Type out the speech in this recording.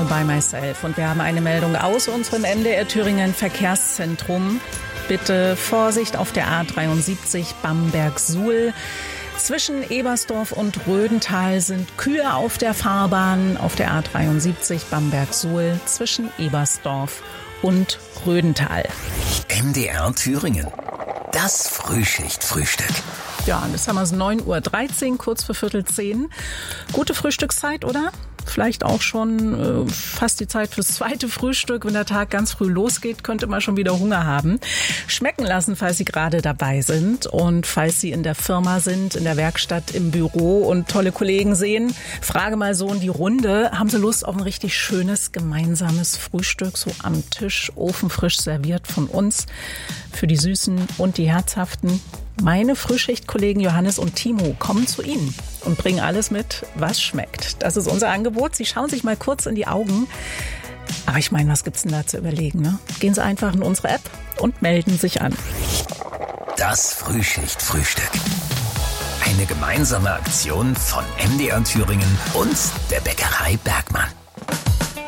All by Myself. Und wir haben eine Meldung aus unserem MDR Thüringen Verkehrszentrum. Bitte Vorsicht auf der A73 Bamberg-Suhl. Zwischen Ebersdorf und Rödental sind Kühe auf der Fahrbahn. Auf der A73 Bamberg-Suhl zwischen Ebersdorf und Rödental. MDR Thüringen. Das Frühschicht-Frühstück. Ja, und jetzt haben wir es 9:13 Uhr, kurz vor 9:45. Gute Frühstückszeit, oder? Vielleicht auch schon fast die Zeit fürs zweite Frühstück. Wenn der Tag ganz früh losgeht, könnte man schon wieder Hunger haben. Schmecken lassen, falls Sie gerade dabei sind und falls Sie in der Firma sind, in der Werkstatt, im Büro und tolle Kollegen sehen. Frage mal so in die Runde. Haben Sie Lust auf ein richtig schönes gemeinsames Frühstück, so am Tisch, ofenfrisch serviert von uns? Für die Süßen und die Herzhaften. Meine Frühschichtkollegen Johannes und Timo kommen zu Ihnen und bringen alles mit, was schmeckt. Das ist unser Angebot. Sie schauen sich mal kurz in die Augen. Aber ich meine, was gibt's denn da zu überlegen, ne? Gehen Sie einfach in unsere App und melden sich an. Das Frühschicht-Frühstück. Eine gemeinsame Aktion von MDR Thüringen und der Bäckerei Bergmann.